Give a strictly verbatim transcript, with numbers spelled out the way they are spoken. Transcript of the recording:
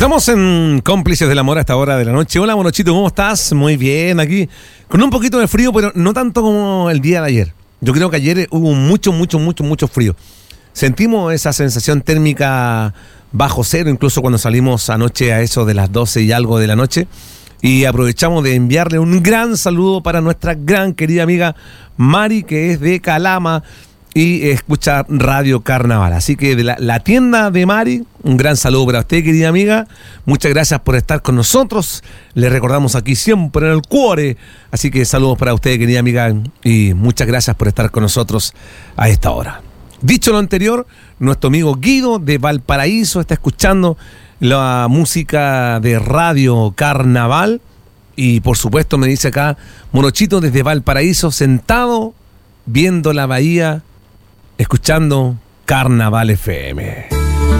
Estamos en Cómplices del Amor a esta hora de la noche. Hola, Monochito, ¿cómo estás? Muy bien, aquí con un poquito de frío, pero no tanto como el día de ayer. Yo creo que ayer hubo mucho, mucho, mucho, mucho frío. Sentimos esa sensación térmica bajo cero, incluso cuando salimos anoche a eso de las doce y algo de la noche. Y aprovechamos de enviarle un gran saludo para nuestra gran querida amiga Mari, que es de Calama y escucha Radio Carnaval. Así que de la, la tienda de Mari, un gran saludo para usted, querida amiga. Muchas gracias por estar con nosotros. Le recordamos aquí siempre en el cuore. Así que saludos para usted, querida amiga, y muchas gracias por estar con nosotros a esta hora. Dicho lo anterior, nuestro amigo Guido de Valparaíso está escuchando la música de Radio Carnaval. Y por supuesto me dice acá, Monochito desde Valparaíso, sentado, viendo la bahía, escuchando Carnaval F M.